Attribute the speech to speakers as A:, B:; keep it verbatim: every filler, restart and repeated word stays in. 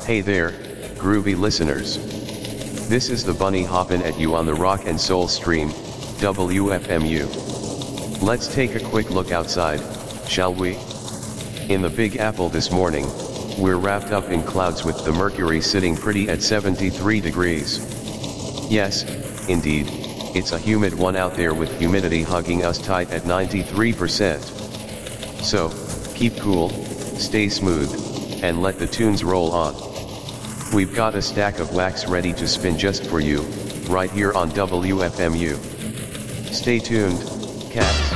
A: Hey there, groovy listeners. This is the bunny hoppin' at you on the Rock and Soul Stream, W F M U. Let's take a quick look outside, shall we? In the Big Apple this morning, we're wrapped up in clouds with the mercury sitting pretty at seventy-three degrees. Yes, indeed, it's a humid one out there with humidity hugging us tight at ninety-three percent. So, keep cool, stay smooth, and let the tunes roll on. We've got a stack of wax ready to spin just for you, right here on W F M U. Stay tuned, cats.